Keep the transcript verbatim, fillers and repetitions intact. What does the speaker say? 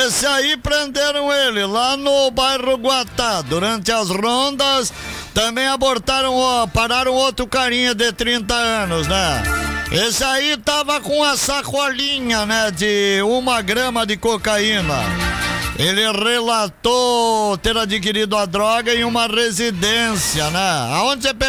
Esse aí prenderam ele lá no bairro Guatá. Durante as rondas, também abortaram, ó, pararam outro carinha de trinta anos, né? Esse aí tava com a sacolinha, né, de uma grama de cocaína. Ele relatou ter adquirido a droga em uma residência, né? Aonde você